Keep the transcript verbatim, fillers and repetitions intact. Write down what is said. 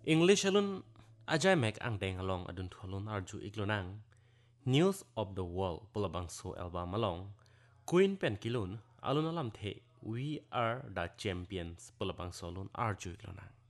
English alun ajay mek ang deng along adun tholun arju iklonang News of the World pulabang so album along Queen pen kilun alun alam the We Are the Champions pulabang solun arju iklonang